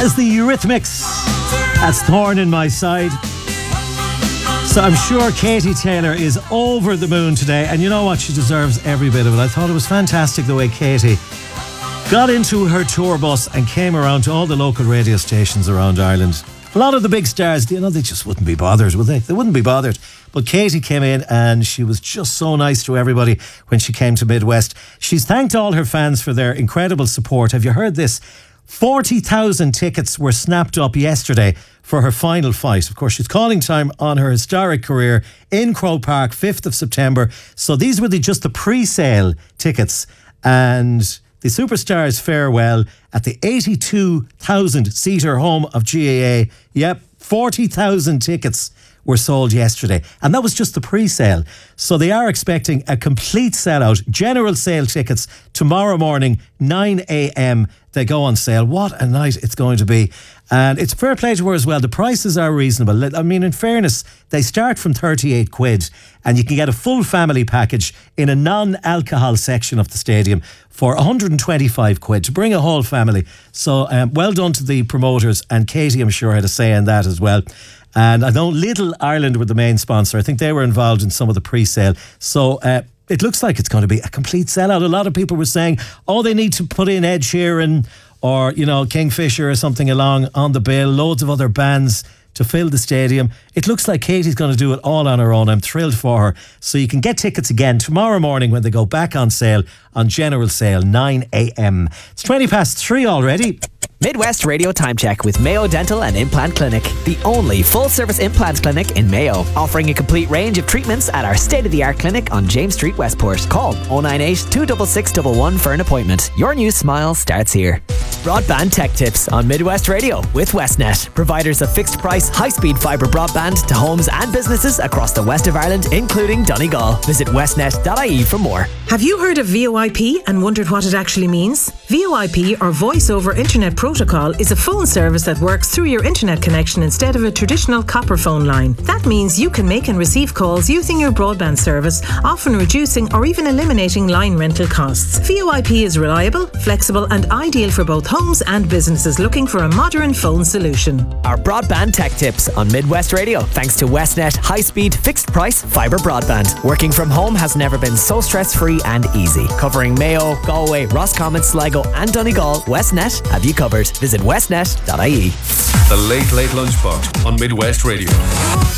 As the Eurythmics, that's Thorn in My Side. So I'm sure Katie Taylor is over the moon today, and you know what? She deserves every bit of it. I thought it was fantastic the way Katie got into her tour bus and came around to all the local radio stations around Ireland. A lot of the big stars, you know, they just wouldn't be bothered, would they? They wouldn't be bothered. But Katie came in and she was just so nice to everybody when she came to Midwest. She's thanked all her fans for their incredible support. Have you heard this? 40,000 tickets were snapped up yesterday for her final fight. Of course, she's calling time on her historic career in Croke Park, 5th of September. So these were just the pre-sale tickets. And the superstars farewell at the 82,000-seater home of GAA. Yep, 40,000 tickets were sold yesterday. And that was just the pre-sale. So they are expecting a complete sellout. General sale tickets tomorrow morning, 9 a.m. They go on sale. What a night it's going to be. And it's fair play to her as well. The prices are reasonable. I mean, in fairness, they start from 38 quid and you can get a full family package in a non-alcohol section of the stadium for 125 quid to bring a whole family. So well done to the promoters, and Katie, I'm sure, had a say in that as well. And I know Little Ireland were the main sponsor. I think they were involved in some of the pre-sale. So it looks like it's going to be a complete sellout. A lot of people were saying, oh, they need to put in Ed Sheeran or, you know, Kingfisher or something along on the bill. Loads of other bands to fill the stadium. It looks like Katie's going to do it all on her own. I'm thrilled for her. So you can get tickets again tomorrow morning when they go back on sale, on general sale, 9 a.m. It's 3:20 already. Midwest Radio Time Check with Mayo Dental and Implant Clinic, the only full-service implant clinic in Mayo, offering a complete range of treatments at our state-of-the-art clinic on James Street, Westport. Call 098 266 11 for an appointment. Your new smile starts here. Broadband Tech Tips on Midwest Radio with Westnet, providers of fixed-price, high-speed fibre broadband to homes and businesses across the west of Ireland, including Donegal. Visit westnet.ie for more. Have you heard of VoIP and wondered what it actually means? VoIP, or Voice over Internet Protocol, is a phone service that works through your internet connection instead of a traditional copper phone line. That means you can make and receive calls using your broadband service, often reducing or even eliminating line rental costs. VoIP is reliable, flexible and ideal for both homes and businesses looking for a modern phone solution. Our Broadband Tech Tips on Midwest Radio, thanks to Westnet high-speed, fixed-price fibre broadband. Working from home has never been so stress-free and easy. Covering Mayo, Galway, Roscommon, Sligo and Donegal, Westnet have you covered. Visit westnet.ie. The Late Late Lunchbox on Midwest Radio.